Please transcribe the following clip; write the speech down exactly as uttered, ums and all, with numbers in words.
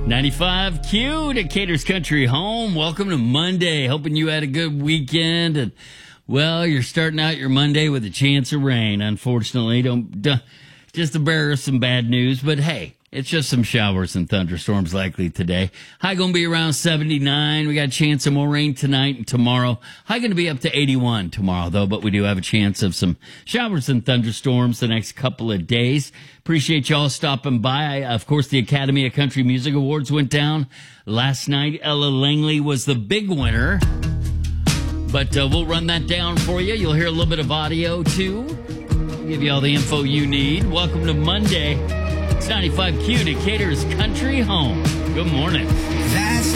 ninety-five Q, Decatur's Country Home. Welcome to Monday. Hoping you had a good weekend. And, well, you're starting out your Monday with a chance of rain, unfortunately. Don't duh, just to bear some bad news. But, hey, it's just some showers and thunderstorms likely today. High going to be around seventy-nine. We got a chance of more rain tonight and tomorrow. High going to be up to eighty-one tomorrow, though. But we do have a chance of some showers and thunderstorms the next couple of days. Appreciate y'all stopping by. Of course, the Academy of Country Music Awards went down last night. Ella Langley was the big winner. But uh, we'll run that down for you. You'll hear a little bit of audio, too. Give you all the info you need. Welcome to Monday. It's ninety-five Q, Decatur's Country Home. Good morning. Last